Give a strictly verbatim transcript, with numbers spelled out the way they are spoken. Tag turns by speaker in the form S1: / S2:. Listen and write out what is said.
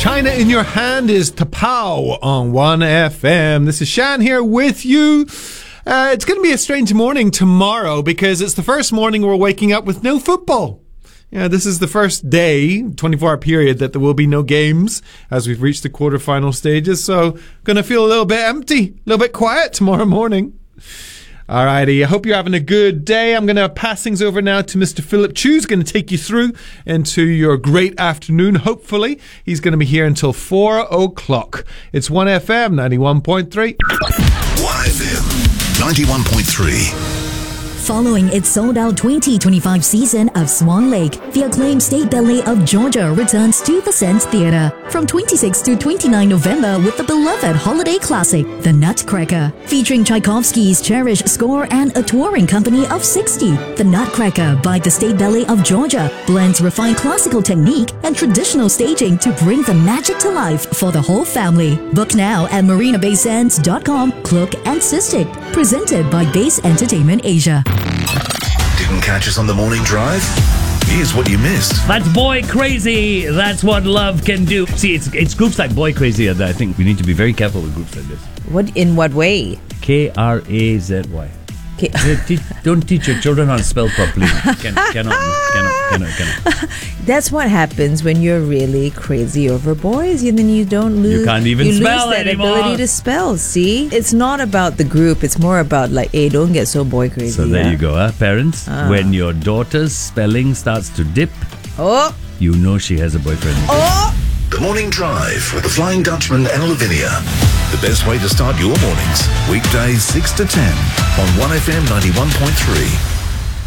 S1: China in Your Hand is Tapao on one F M. This is Shan here with you. Uh, it's going to be a strange morning tomorrow because it's the first morning we're waking up with no football. Yeah, this is the first day, twenty-four hour period, that there will be no games as we've reached the quarterfinal stages. So, going to feel a little bit empty, a little bit quiet tomorrow morning. Alrighty, I hope you're having a good day. I'm going to pass things over now to Mister Philip Chu, who's going to take you through into your great afternoon, hopefully. He's going to be here until four o'clock. It's one F M ninety-one point three.
S2: one F M ninety-one point three.
S3: Following its sold-out twenty twenty-five season of Swan Lake, the acclaimed State Ballet of Georgia returns to the Sands Theatre from twenty-sixth to twenty-ninth November with the beloved holiday classic, The Nutcracker, featuring Tchaikovsky's cherished score and a touring company of sixty. The Nutcracker by the State Ballet of Georgia blends refined classical technique and traditional staging to bring the magic to life for the whole family. Book now at marina bay sands dot com. Cloak and Cystic, presented by Base Entertainment Asia.
S2: Didn't catch us on the morning drive? Here's what you missed.
S4: That's Boy Crazy. That's what love can do. See, it's it's groups like Boy Crazy that I think we need to be very careful with groups like this.
S5: What in what way?
S4: K R A Z Y.
S5: K-
S4: Don't teach your children how to spell properly. Can, cannot, cannot, cannot, cannot.
S5: That's what happens when you're really crazy over boys, and then you don't lose.
S4: You can't even
S5: you
S4: spell
S5: lose that
S4: anymore.
S5: ability to spell. See, it's not about the group. It's more about like, hey, don't get so boy crazy.
S4: So there
S5: yeah?
S4: you go, huh, parents.
S5: Ah.
S4: When your daughter's spelling starts to dip,
S5: Oh,
S4: you know she has a boyfriend.
S5: oh.
S2: The Morning Drive with the Flying Dutchman and Lavinia. The best way to start your mornings. Weekdays six to ten on one F M ninety-one point three.